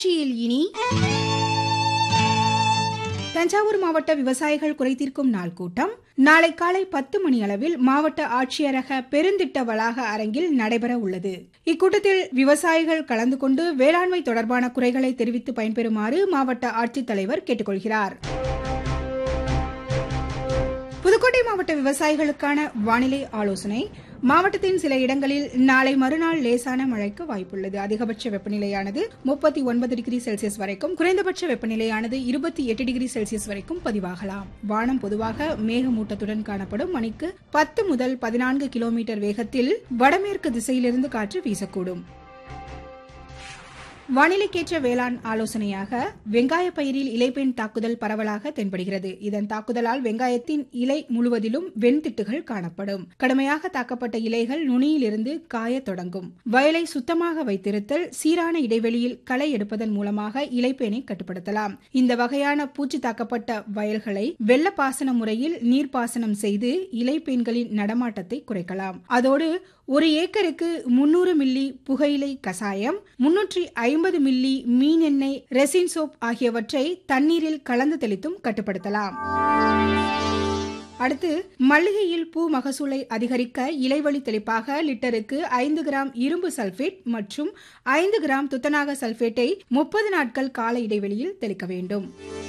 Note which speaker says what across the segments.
Speaker 1: நிகழ்ச்சியில் இனி தஞ்சாவூர் மாவட்ட விவசாயிகள் குறைதீர்க்கும் நாள் கூட்டம் நாளை காலை 10 மணி அளவில் மாவட்ட ஆட்சியரக பெருந்திட்ட வளாக அரங்கில் நடைபெற உள்ளது. இக்கூட்டத்தில் விவசாயிகள் கலந்து கொண்டு வேளாண்மை தொடர்பான குறைகளை தெரிவித்து பயன்பெறுமாறு மாவட்ட ஆட்சித்தலைவர் கேட்டுக்கொள்கிறார். புதுக்கோட்டை மாவட்ட விவசாயிகளுக்கான வானிலை ஆலோசனை. மாவட்டத்தின் சில இடங்களில் நாளை மறுநாள் லேசான மழைக்கு வாய்ப்புள்ளது. அதிகபட்ச வெப்பநிலையானது 39 டிகிரி செல்சியஸ் வரைக்கும், குறைந்தபட்ச வெப்பநிலையானது 28 டிகிரி செல்சியஸ் வரைக்கும் பதிவாகலாம். வானம் பொதுவாக மேகமூட்டத்துடன் காணப்படும். மணிக்கு 10 முதல் 14 கிலோமீட்டர் வேகத்தில் வடமேற்கு திசையிலிருந்து காற்று வீசக்கூடும். வானிலைக்கேற்ற வேளாண் ஆலோசனையாக வெங்காய பயிரில் இலைப்பெண் தாக்குதல் பரவலாக தென்படுகிறது. இதன் தாக்குதலால் வெங்காயத்தின் இலை முழுவதிலும் வெண்திட்டுகள் காணப்படும். கடுமையாக தாக்கப்பட்ட இலைகள் நுனியிலிருந்து காயத் தொடங்கும். வயலை சுத்தமாக வைத்திருத்தல், சீரான இடைவெளியில் களை எடுப்பதன் மூலமாக இலைப்பேனை கட்டுப்படுத்தலாம். இந்த வகையான பூச்சி தாக்கப்பட்ட வயல்களை வெள்ளப்பாசன முறையில் நீர்ப்பாசனம் செய்து இலைப்பேன்களின் நடமாட்டத்தை குறைக்கலாம். அதோடு 1 ஏக்கருக்கு 300 மில்லி புகையிலை கசாயம், 350 மில்லி மீன் எண்ணெய், ரெசின் சோப் ஆகியவற்றை தண்ணீரில் கலந்து தெளித்தும் கட்டுப்படுத்தலாம். அடுத்து, மல்லிகையில் பூ மகசூலை அதிகரிக்க இலைவழி தெளிப்பாக லிட்டருக்கு 5 கிராம் இரும்பு சல்பேட் மற்றும் 5 கிராம் துத்தநாக சல்பேட்டை 30 நாட்கள் கால இடைவெளியில் தெளிக்க வேண்டும்.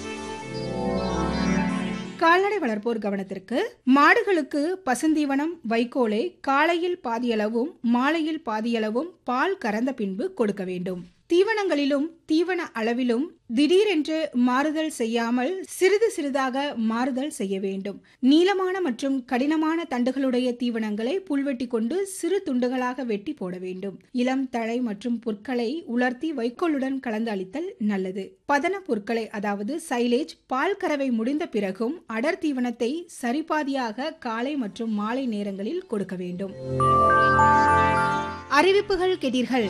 Speaker 1: கால்நடை வளர்ப்போர் கவனத்திற்கு, மாடுகளுக்கு பசுந்தீவனம் வைக்கோலை காலையில் பாதியளவும் மாலையில் பாதியளவும் பால் கறந்த பின்பு கொடுக்க வேண்டும். தீவனங்களிலும் தீவன அளவிலும் திடீரென்று மாறுதல் செய்யாமல் சிறிது சிறிதாக மாறுதல் செய்ய வேண்டும். நீளமான மற்றும் கடினமான தண்டுகளுடைய தீவனங்களை புல்வெட்டி கொண்டு சிறு துண்டுகளாக வெட்டி போட வேண்டும். இளம் தழை மற்றும் புற்களை உலர்த்தி வைக்கோலுடன் கலந்து அளித்தல் நல்லது. பதன புற்களை அதாவது சைலேஜ் பால் கறவை முடிந்த பிறகும் அடர் தீவனத்தை சரிபாதியாக காலை மற்றும் மாலை நேரங்களில் கொடுக்க வேண்டும். அறிவிப்புகள் கேட்டீர்கள்.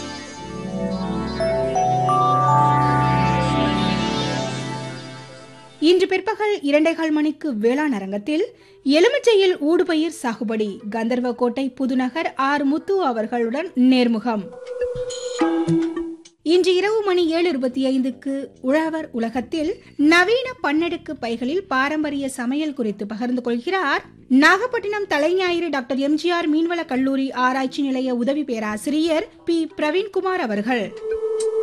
Speaker 1: இன்று பிற்பகல் 2:15 மணிக்கு வேளாண் அரங்கத்தில் எலுமிச்சையில் ஊடுபயிர் சாகுபடி, கந்தர்வக்கோட்டை புதுநகர் ஆர். முத்து அவர்களுடன் நேர்முகம். இன்று இரவு மணி 7:25க்கு உழவர் உலகத்தில் நவீன பன்னெடுக்கு பைகளில் பாரம்பரிய சமையல் குறித்து பகிர்ந்து கொள்கிறார் நாகப்பட்டினம் தலைஞாயிறு டாக்டர் எம்ஜிஆர் மீன்வள கல்லூரி ஆராய்ச்சி நிலைய உதவி பேராசிரியர் பி. பிரவீன்குமார் அவர்கள்.